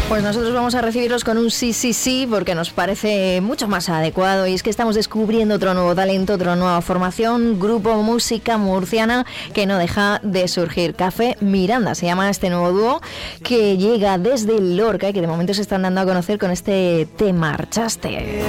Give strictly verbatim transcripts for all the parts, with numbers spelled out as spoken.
Pues nosotros vamos a recibirlos con un sí, sí, sí, porque nos parece mucho más adecuado. Y es que estamos descubriendo otro nuevo talento, otra nueva formación, grupo música murciana que no deja de surgir. Café Miranda se llama este nuevo dúo que llega desde Lorca y que de momento se están dando a conocer con este Te marchaste.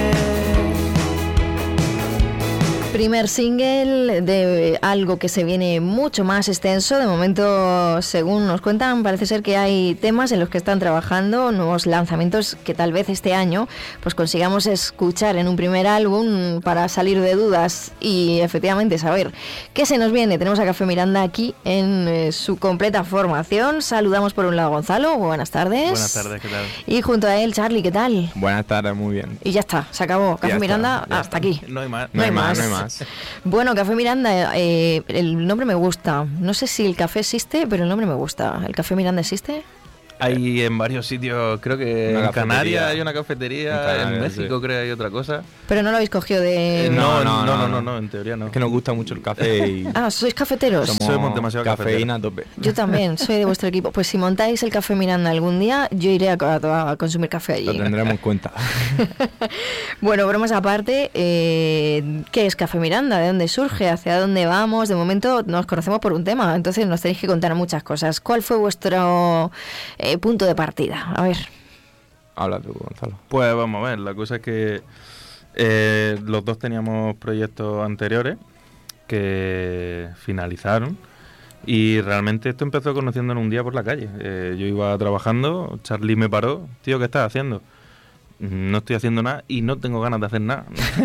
Primer single de algo que se viene mucho más extenso. De momento, según nos cuentan, parece ser que hay temas en los que están trabajando, nuevos lanzamientos que tal vez este año pues consigamos escuchar en un primer álbum para salir de dudas y efectivamente saber qué se nos viene. Tenemos a Café Miranda aquí en eh, su completa formación. Saludamos por un lado a Gonzalo, buenas tardes. Buenas tardes, ¿qué tal? Y junto a él, Charlie, ¿qué tal? Buenas tardes, muy bien. Y ya está, se acabó. Café Ya Miranda, está, hasta está. aquí. No hay más. No hay más. no hay más. Bueno, Café Miranda, eh, el nombre me gusta. No sé si el café existe, pero el nombre me gusta. ¿El Café Miranda existe? Hay en varios sitios, creo que Una en cafetería. Canarias hay una cafetería, En Canarias, en México sí. creo que hay otra cosa. Pero no lo habéis cogido de... Eh, no, no, no, no, no. no, en teoría no. Es que nos gusta mucho el café y Ah, ¿sois cafeteros? somos Somos demasiado cafeína a tope. Yo también, soy de vuestro equipo. Pues si montáis el Café Miranda algún día, yo iré a, a- a consumir café allí. Lo tendremos en cuenta. Bueno, bromas aparte, eh, ¿qué es Café Miranda? ¿De dónde surge? ¿Hacia dónde vamos? De momento nos conocemos por un tema, entonces nos tenéis que contar muchas cosas. ¿Cuál fue vuestro eh, punto de partida? A ver. Habla tú, Gonzalo. Pues vamos a ver, la cosa es que eh, los dos teníamos proyectos anteriores que finalizaron y realmente esto empezó conociendo en un día por la calle. Eh, yo iba trabajando, Charlie me paró, tío, ¿qué estás haciendo? No estoy haciendo nada y no tengo ganas de hacer nada.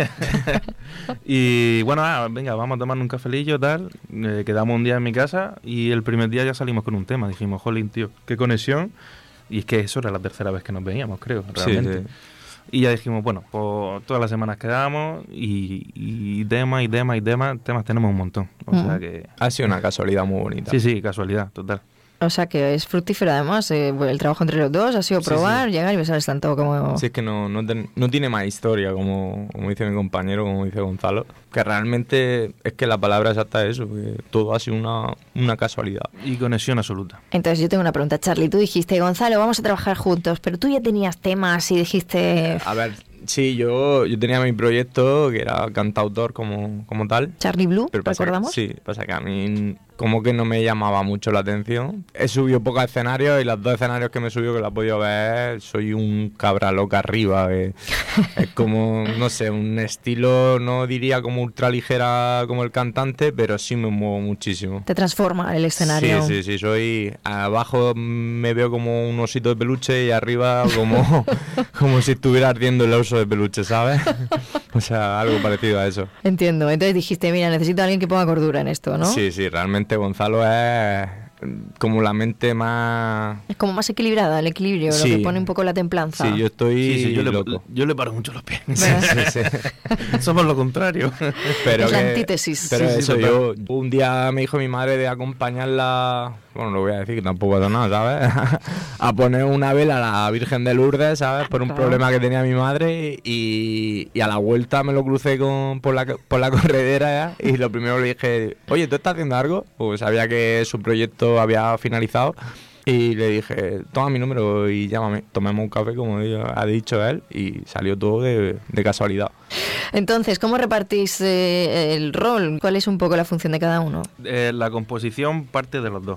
Y bueno, ah, venga, vamos a tomar un cafelillo, tal. Eh, quedamos un día en mi casa y el primer día ya salimos con un tema. Dijimos, jolín, tío, qué conexión. Y es que eso era la tercera vez que nos veíamos, creo, realmente. Sí, sí. Y ya dijimos, bueno, pues todas las semanas quedamos y, y temas y temas y temas, temas tenemos un montón. O Mm. sea que... Ha sido una casualidad muy bonita. Sí, sí, casualidad, total. O sea que es fructífero además, eh, el trabajo entre los dos ha sido Sí, probar, sí. llegar y besar el tanto como... Si es que no, no, ten- no tiene más historia, como, como dice mi compañero, como dice Gonzalo, que realmente es que la palabra exacta es eso, que todo ha sido una, una casualidad. Y conexión absoluta. Entonces yo tengo una pregunta, Charlie. Tú dijiste, Gonzalo, vamos a trabajar juntos, pero tú ya tenías temas y dijiste... A ver, sí, yo, yo tenía mi proyecto, que era cantautor como, como tal. Charlie Blue, Pero pasa que- ¿recordamos? sí, pasa que a mí como que no me llamaba mucho la atención. He subido pocos escenarios y los dos escenarios que me he subido, que lo he podido ver, soy un cabra loca arriba. Que es como, no sé, un estilo, no diría como ultra ligera como el cantante, pero sí me muevo muchísimo. Te transforma el escenario. Sí, sí, sí, soy... Abajo me veo como un osito de peluche y arriba como, como si estuviera ardiendo el oso de peluche, ¿sabes? O sea, algo parecido a eso. Entiendo. Entonces dijiste, mira, necesito a alguien que ponga cordura en esto, ¿no? Sí, sí, realmente Gonzalo es como la mente más... Es como más equilibrada, el equilibrio, Sí. lo que pone un poco la templanza. Sí, yo estoy Sí, sí, yo, loco. le, yo le paro mucho los pies. ¿Verdad? Sí, sí. Somos lo contrario. Pero Es la que- antítesis. Pero Sí, sí, eso, total. yo un día me dijo mi madre de acompañarla, bueno, no voy a decir que tampoco pasa nada, ¿sabes? A poner una vela a la Virgen de Lourdes, ¿sabes? Por un Claro. problema que tenía mi madre y, y a la vuelta me lo crucé con, por, la, por la corredera y lo primero le dije, oye, ¿tú estás haciendo algo? Pues sabía que su proyecto había finalizado. Y le dije, toma mi número y llámame, tomemos un café, como ha dicho él, y salió todo de, de casualidad. Entonces, ¿cómo repartís eh, el rol? ¿Cuál es un poco la función de cada uno? Eh, la composición parte de los dos.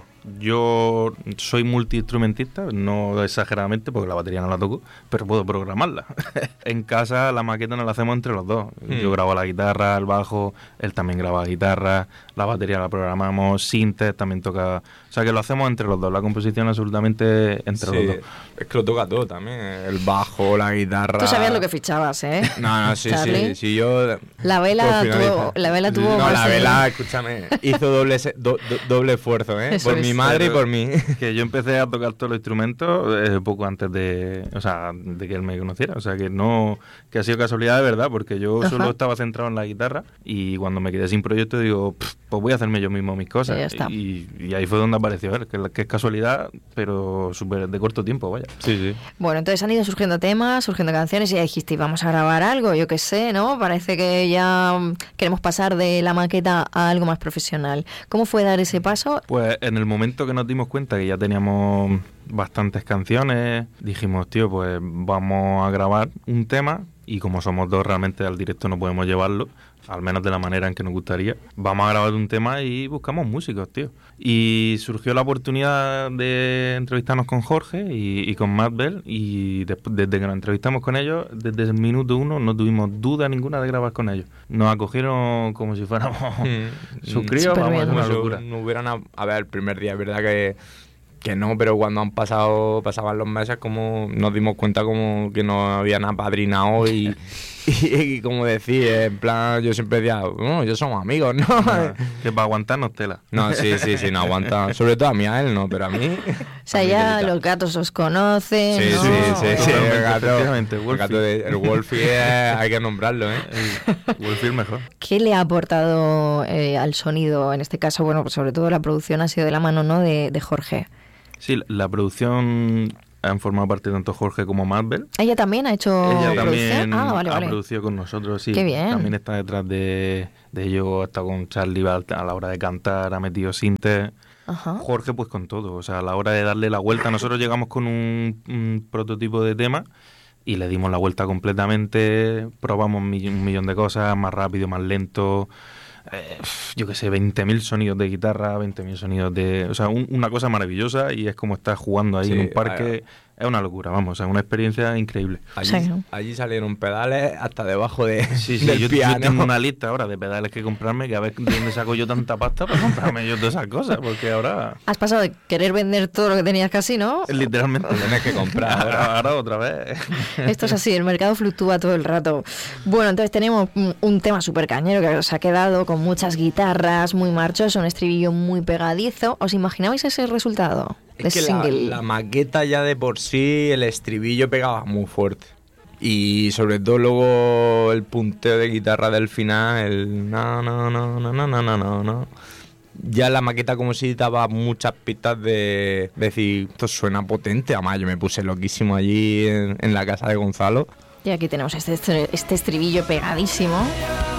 Yo soy multiinstrumentista, no exageradamente porque la batería no la toco, pero puedo programarla. En casa la maqueta nos la hacemos entre los dos. Mm. Yo grabo la guitarra, el bajo, él también graba la guitarra, la batería la programamos, sintes también toca... O sea que lo hacemos entre los dos, la composición absolutamente entre Sí, los dos. es que lo toca todo también, el bajo, la guitarra... Tú sabías lo que fichabas, ¿eh? No, no, sí, Charlie. sí, sí, yo... La vela Pues tuvo, finaliza. la vela tuvo No, más la de- vela, escúchame, hizo doble, se- do- do- doble esfuerzo, ¿eh? Eso por es. mi madre y Pero- por mí. Que yo empecé a tocar todos los instrumentos eh, poco antes de, o sea, de que él me conociera, o sea que no, que ha sido casualidad de verdad, porque yo Ajá. solo estaba centrado en la guitarra y cuando me quedé sin proyecto digo, "Pff, pues voy a hacerme yo mismo mis cosas". Sí, ya está. Y, y ahí fue donde apareció él, que, que es casualidad, pero súper de corto tiempo, vaya. Sí, sí. Bueno, entonces han ido surgiendo temas, surgiendo canciones y ya dijiste, vamos a grabar algo, yo qué sé. sé, ¿no? Parece que ya queremos pasar de la maqueta a algo más profesional. ¿Cómo fue dar ese paso? Pues en el momento que nos dimos cuenta que ya teníamos bastantes canciones, dijimos, tío, pues vamos a grabar un tema y como somos dos realmente al directo no podemos llevarlo, al menos de la manera en que nos gustaría. Vamos a grabar un tema y buscamos músicos, tío. Y surgió la oportunidad de entrevistarnos con Jorge y, y con Matt Bell y después, desde que nos entrevistamos con ellos, desde el minuto uno no tuvimos duda ninguna de grabar con ellos. Nos acogieron como si fuéramos sus críos, vamos, es una locura. No hubieran, a, a ver, el primer día, es verdad que que no, pero cuando han pasado pasaban los meses como nos dimos cuenta como que nos habían apadrinado y, y, y como decir, en plan, yo siempre decía, no, yo somos amigos, ¿no? No, que para aguantarnos tela. No, sí, sí, sí, no aguanta. Sobre todo a mí, a él no, pero a mí... O sea, ya los gatos os conocen, sí, ¿no? Sí, sí, sí, el gato, el gato de, el Wolfie es, hay que nombrarlo, ¿eh? El Wolfie es mejor. ¿Qué le ha aportado eh, al sonido? En este caso, bueno, pues sobre todo la producción ha sido de la mano, ¿no?, de, de Jorge. Sí, la producción han formado parte tanto Jorge como Matt Bell. ¿Ella también ha hecho Ella producción? también Ah, vale, ha vale. producido con nosotros, sí. Qué bien. También está detrás de, de ello, ha estado con Charlie a la hora de cantar, ha metido sintes. Ajá. Jorge pues con todo, o sea, a la hora de darle la vuelta, nosotros llegamos con un, un prototipo de tema y le dimos la vuelta completamente, probamos un millón, un millón de cosas, más rápido, más lento... Eh, yo qué sé, veinte mil sonidos de guitarra, veinte mil sonidos de... O sea, un, una cosa maravillosa y es como estar jugando ahí sí, en un parque. Es una locura, vamos, es una experiencia increíble. Allí, sí. allí salieron pedales hasta debajo de, sí, sí, del yo, piano. Yo tengo una lista ahora de pedales que comprarme, que a ver de dónde saco yo tanta pasta para comprarme yo todas esas cosas, porque ahora... Has pasado de querer vender todo lo que tenías casi, ¿no? Literalmente. Tienes que comprar. Ahora, ahora otra vez. Esto es así, el mercado fluctúa todo el rato. Bueno, entonces tenemos un tema súper cañero que os ha quedado con muchas guitarras, muy marchoso, un estribillo muy pegadizo. ¿Os imaginabais ese resultado? Es que la, la maqueta ya de por sí, el estribillo pegaba muy fuerte. Y sobre todo luego el punteo de guitarra del final, el no, no, no, no, no, no, no, no, no. Ya la maqueta como si daba muchas pistas de, de decir, esto suena potente. Además yo me puse loquísimo allí en, en la casa de Gonzalo. Y aquí tenemos este, este estribillo pegadísimo.